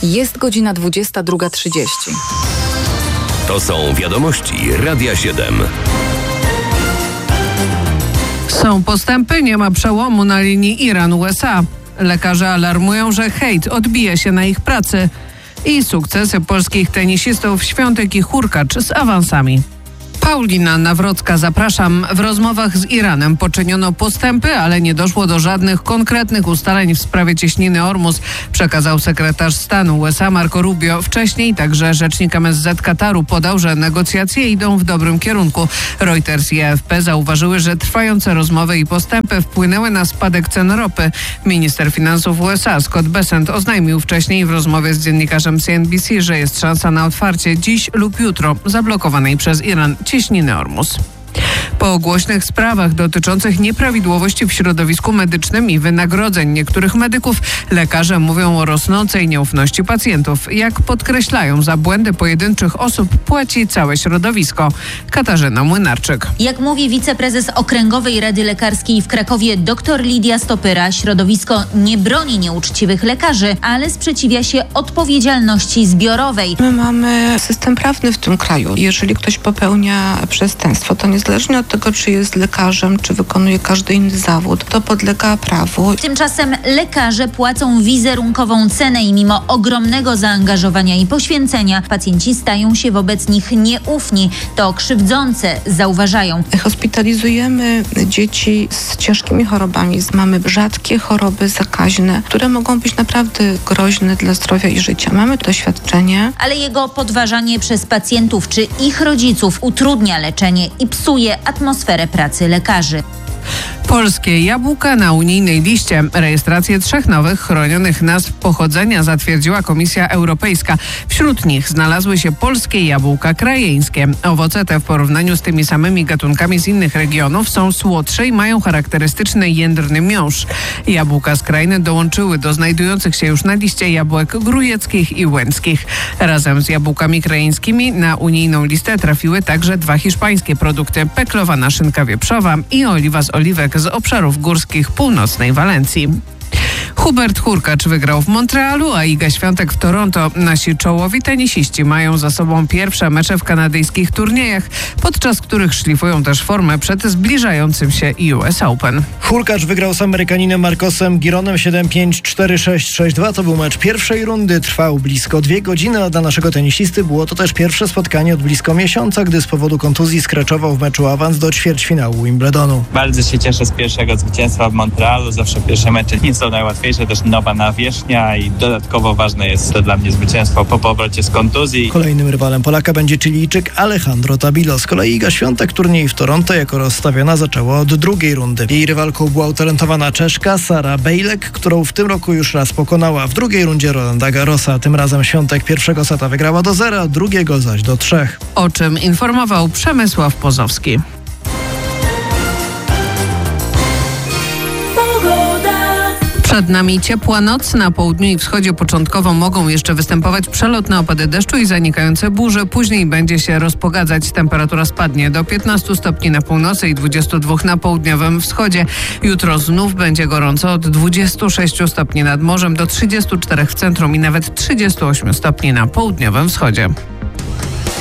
Jest godzina 22:30. To są wiadomości Radia 7. Są postępy, nie ma przełomu na linii Iran-USA. Lekarze alarmują, że hejt odbija się na ich pracy. I sukcesy polskich tenisistów Świątek i Hurkacz z awansami. Paulina Nawrocka, zapraszam. W rozmowach z Iranem poczyniono postępy, ale nie doszło do żadnych konkretnych ustaleń w sprawie cieśniny Ormus, przekazał sekretarz stanu USA Marco Rubio. Wcześniej także rzecznik MSZ Kataru podał, że negocjacje idą w dobrym kierunku. Reuters i AFP zauważyły, że trwające rozmowy i postępy wpłynęły na spadek cen ropy. Minister finansów USA Scott Bessent oznajmił wcześniej w rozmowie z dziennikarzem CNBC, że jest szansa na otwarcie dziś lub jutro zablokowanej przez Iran cieśniny Ormus. Po głośnych sprawach dotyczących nieprawidłowości w środowisku medycznym i wynagrodzeń niektórych medyków, lekarze mówią o rosnącej nieufności pacjentów. Jak podkreślają, za błędy pojedynczych osób płaci całe środowisko. Katarzyna Młynarczyk. Jak mówi wiceprezes Okręgowej Rady Lekarskiej w Krakowie dr Lidia Stopyra, środowisko nie broni nieuczciwych lekarzy, ale sprzeciwia się odpowiedzialności zbiorowej. My mamy system prawny w tym kraju. Jeżeli ktoś popełnia przestępstwo, to niezależnie od tego, czy jest lekarzem, czy wykonuje każdy inny zawód, to podlega prawu. Tymczasem lekarze płacą wizerunkową cenę i mimo ogromnego zaangażowania i poświęcenia pacjenci stają się wobec nich nieufni. To krzywdzące, zauważają. Hospitalizujemy dzieci z ciężkimi chorobami. Mamy rzadkie choroby zakaźne, które mogą być naprawdę groźne dla zdrowia i życia. Mamy doświadczenie. Ale jego podważanie przez pacjentów czy ich rodziców utrudnia leczenie i psuje atmosferę pracy lekarzy. Polskie jabłka na unijnej liście. Rejestrację 3 nowych chronionych nazw pochodzenia zatwierdziła Komisja Europejska. Wśród nich znalazły się polskie jabłka krajeńskie. Owoce te w porównaniu z tymi samymi gatunkami z innych regionów są słodsze i mają charakterystyczny jędrny miąższ. Jabłka z krainy dołączyły do znajdujących się już na liście jabłek grujeckich i łęckich. Razem z jabłkami krajeńskimi na unijną listę trafiły także 2 hiszpańskie produkty: peklowana szynka wieprzowa i oliwa z oliwek z obszarów górskich północnej Walencji. Hubert Hurkacz wygrał w Montrealu, a Iga Świątek w Toronto. Nasi czołowi tenisiści mają za sobą pierwsze mecze w kanadyjskich turniejach, podczas których szlifują też formę przed zbliżającym się US Open. Hurkacz wygrał z Amerykaninem Marcosem Gironem 7-5, 4-6, 6-2. To był mecz pierwszej rundy, trwał blisko 2 godziny, a dla naszego tenisisty było to też pierwsze spotkanie od blisko miesiąca, gdy z powodu kontuzji skraczował w meczu awans do ćwierćfinału Wimbledonu. Bardzo się cieszę z pierwszego zwycięstwa w Montrealu. Zawsze pierwsze mecze nie są najłatwiejsze, też nowa nawierzchnia i dodatkowo ważne jest to dla mnie zwycięstwo po powrocie z kontuzji. Kolejnym rywalem Polaka będzie Chilijczyk Alejandro Tabilo. Z kolei Iga Świątek turniej w Toronto jako rozstawiona zaczęła od 2. rundy. Jej rywalką była utalentowana Czeszka Sara Bejlek, którą w tym roku już raz pokonała. W 2. rundzie Rolanda Garrosa. Tym razem Świątek pierwszego seta wygrała do 0, drugiego zaś do 3. O czym informował Przemysław Pozowski. Przed nami ciepła noc. Na południu i wschodzie początkowo mogą jeszcze występować przelotne opady deszczu i zanikające burze. Później będzie się rozpogadzać. Temperatura spadnie do 15 stopni na północy i 22 na południowym wschodzie. Jutro znów będzie gorąco, od 26 stopni nad morzem do 34 w centrum i nawet 38 stopni na południowym wschodzie.